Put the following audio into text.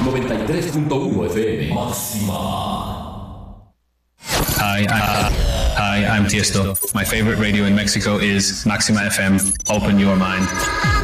93.1 FM. Máxima. Hi, I'm Tiesto. My favorite radio in Mexico is Maxima FM. Open your mind.